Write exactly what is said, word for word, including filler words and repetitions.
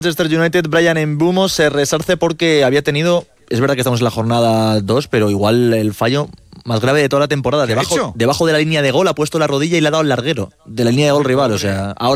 Manchester United, Bryan Mbeumo se resarce porque había tenido, es verdad que estamos en la jornada dos, pero igual el fallo más grave de toda la temporada. Debajo, debajo de la línea de gol ha puesto la rodilla y le ha dado el larguero de la línea de gol rival, o sea, ahora